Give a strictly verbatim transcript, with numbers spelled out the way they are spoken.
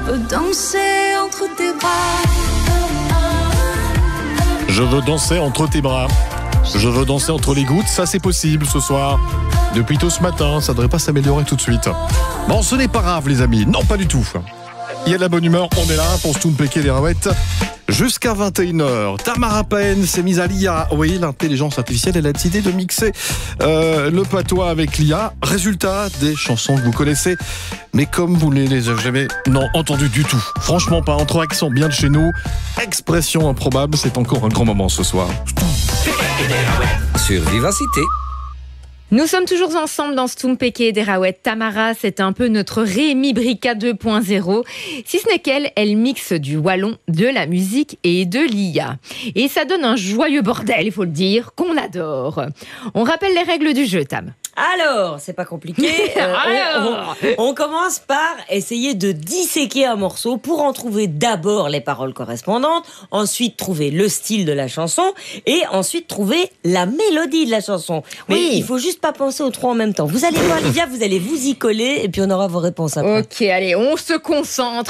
veux danser entre tes bras. Je veux danser entre tes bras. Je veux danser entre les gouttes, ça c'est possible ce soir. Depuis tôt ce matin, ça devrait pas s'améliorer tout de suite. Bon, ce n'est pas grave les amis, non pas du tout. Il y a de la bonne humeur, on est là pour Stoum Péké des Raouettes jusqu'à vingt et une heures. Tamara Pen s'est mise à l'I A. Oui, l'intelligence artificielle, elle a décidé de mixer euh, le patois avec l'I A. Résultat, des chansons que vous connaissez, mais comme vous ne les avez jamais non, entendues du tout. Franchement pas, entre accents bien de chez nous, expression improbable, c'est encore un grand moment ce soir. Sur Vivacité. Nous sommes toujours ensemble dans Stoum Péké des Raouettes. Tamara, c'est un peu notre Rémi Brica deux point zéro. Si ce n'est qu'elle, elle mixe du wallon, de la musique et de l'I A. Et ça donne un joyeux bordel, il faut le dire, qu'on adore. On rappelle les règles du jeu, Tam. Alors, c'est pas compliqué. Euh, Alors on, on, on commence par essayer de disséquer un morceau pour en trouver d'abord les paroles correspondantes, ensuite trouver le style de la chanson et ensuite trouver la mélodie de la chanson. Mais Oui. il faut juste pas penser aux trois en même temps. Vous allez voir, Lydia, vous allez vous y coller et puis on aura vos réponses après. Ok, allez, on se concentre.